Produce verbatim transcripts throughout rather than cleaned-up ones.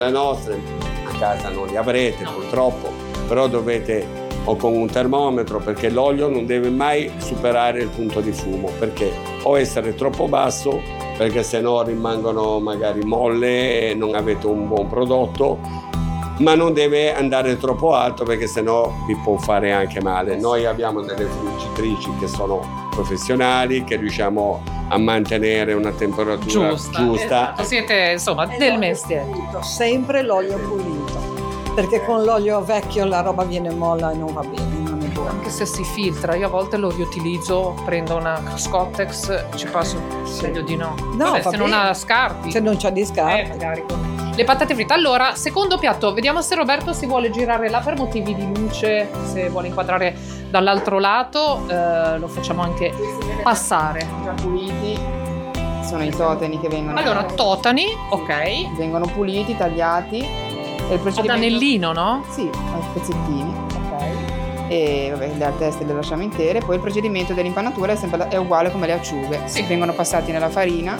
Le nostre a casa non li avrete purtroppo, però dovete o con un termometro, perché l'olio non deve mai superare il punto di fumo, perché o essere troppo basso, perché se no rimangono magari molle e non avete un buon prodotto, ma non deve andare troppo alto perché se no vi può fare anche male. Noi abbiamo delle friggitrici che sono professionali, che riusciamo a mantenere una temperatura giusta. giusta. Esatto. Siete insomma del mestiere. Sempre l'olio pulito, perché con l'olio vecchio la roba viene molla e non va bene, non è buono. Anche se si filtra, io a volte lo riutilizzo, prendo una Scottex, ci passo, meglio di no. No, Vabbè, va se non bene. ha scarpi. Se non c'è di Eh, scarpe. magari con le patate fritte. Allora, secondo piatto, vediamo se Roberto si vuole girare là per motivi di luce, se vuole inquadrare dall'altro lato, eh, lo facciamo anche passare. Già puliti, sono i totani che vengono. Allora, totani, ok. Vengono puliti, tagliati. E il Ad procedimento... anellino, no? Sì, a pezzettini. Ok. E vabbè, le teste le lasciamo intere. Poi il procedimento dell'impanatura è, sempre, è uguale come le acciughe. Sì. Vengono passati nella farina.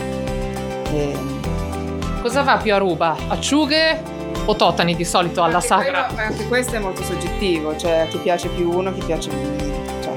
E... Cosa va più a ruba? Acciughe o totani di solito alla anche sagra? quello- anche questo è molto soggettivo, cioè a chi piace più uno, a chi piace meno. Cioè.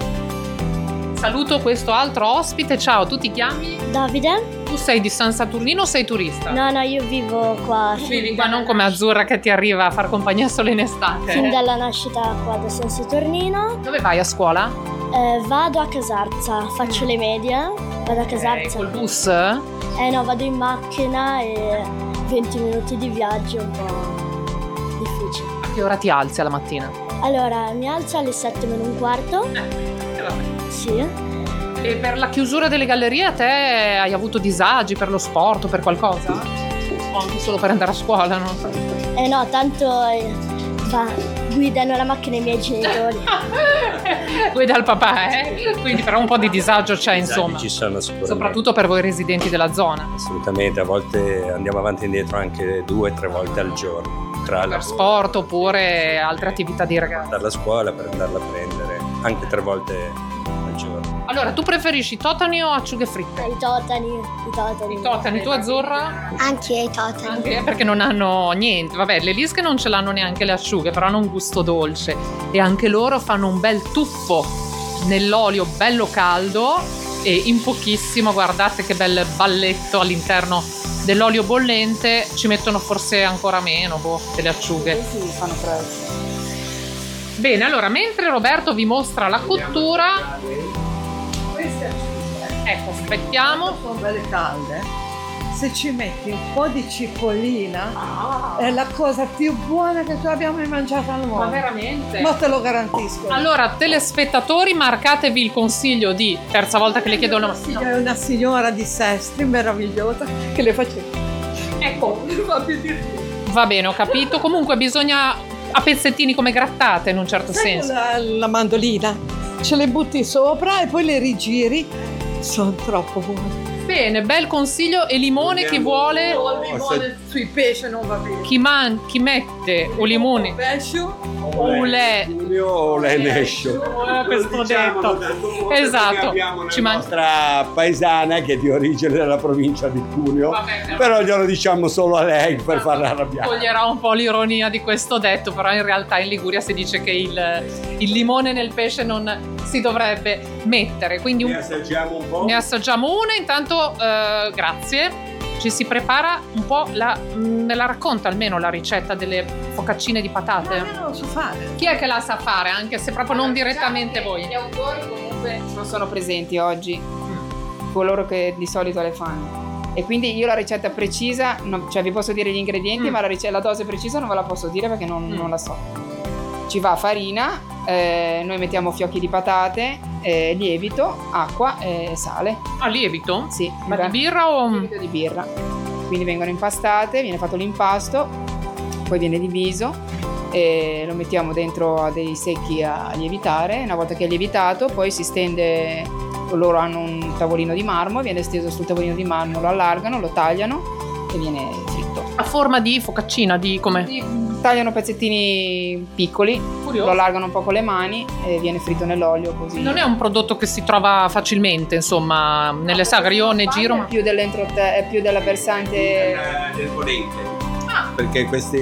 Saluto questo altro ospite. Ciao, tu ti chiami? Davide? Tu sei di San Saturnino o sei turista? No, no, io vivo qua. Tu vivi qua non come Azzurra che ti arriva a far compagnia solo in estate. Fin dalla nascita qua da San Saturnino. Dove vai a scuola? Eh, vado a Casarza, faccio le medie, vado a Eh, Casarza. col bus? Eh no, vado in macchina e venti minuti di viaggio è un po' difficile. A che ora ti alzi alla mattina? Allora, mi alzo alle sette meno un quarto. Eh, vabbè. Sì. E per la chiusura delle gallerie a te hai avuto disagi per lo sport o per qualcosa? O anche solo per andare a scuola, non so. Eh no, tanto eh, va, guidano la macchina i miei genitori. Guida il papà, eh? Quindi però un po' di disagio c'è, insomma. Ci sono sicuramente. Soprattutto per voi residenti della zona. Assolutamente, a volte andiamo avanti e indietro anche due o tre volte al giorno. Tra Per la sport oppure altre attività di ragazzi. dalla scuola per andarla a prendere, anche tre volte al giorno. Allora, tu preferisci totani o acciughe fritte? I totani, i totani. I totani, tu Azzurra? Anche i totani. Anche perché non hanno niente. Vabbè, le lische non ce l'hanno neanche le acciughe, però hanno un gusto dolce. E anche loro fanno un bel tuffo nell'olio bello caldo e in pochissimo, guardate che bel balletto all'interno dell'olio bollente, ci mettono forse ancora meno, boh, delle acciughe. Sì, fanno presto. Bene, allora, mentre Roberto vi mostra la cottura, ecco, aspettiamo. Sono belle calde. Se ci metti un po' di cipollina è la cosa più buona che tu abbia mai mangiato al mondo. Ma veramente? Ma te lo garantisco. Allora, telespettatori, marcatevi il consiglio di terza volta che le chiedo una È una signora di Sestri meravigliosa che le faceva. Ecco, va bene, ho capito. Comunque bisogna a pezzettini come grattate in un certo senso. La, la mandolina, ce le butti sopra e poi le rigiri. Sono troppo buone. Bene, bel consiglio. E limone chi vuole, Il limone sui pesci non va bene. chi, man- chi mette un limone Pesce o le Giulio o l'Enescio. Oh, questo detto. Esatto. Abbiamo Ci la man- nostra paesana che è di origine della provincia di Cuneo, Vabbè, però glielo diciamo solo a lei per farla arrabbiare. toglierà un po' l'ironia di questo detto, però in realtà in Liguria si dice che il, il limone nel pesce non si dovrebbe mettere, quindi Ne un, assaggiamo un po'. ne assaggiamo una. Intanto eh, grazie, ci si prepara un po', la, me la racconta almeno la ricetta delle focaccine di patate? non lo so fare. Chi è che la sa fare, anche se proprio non direttamente voi? Gli autori comunque non sono presenti oggi, coloro che di solito le fanno. E quindi io la ricetta precisa, non- cioè vi posso dire gli ingredienti, Mm. ma la, rice- la dose precisa non ve la posso dire perché non, Mm. non la so. Ci va farina, eh, noi mettiamo fiocchi di patate, eh, lievito, acqua e sale. A lievito? Sì, Ma va- di birra o... lievito di birra. Quindi vengono impastate, viene fatto l'impasto, poi viene diviso e lo mettiamo dentro a dei secchi a lievitare. Una volta che è lievitato, poi si stende, loro hanno un tavolino di marmo, viene steso sul tavolino di marmo, lo allargano, lo tagliano e viene fritto. a forma di focaccina, di come? Di- Tagliano pezzettini piccoli, Curioso. lo allargano un po' con le mani e viene fritto nell'olio così. Non è un prodotto che si trova facilmente, insomma, nelle sagre. Io ne giro, È ma più dell'entrote- è più della versante del ponente. Ah. Perché questi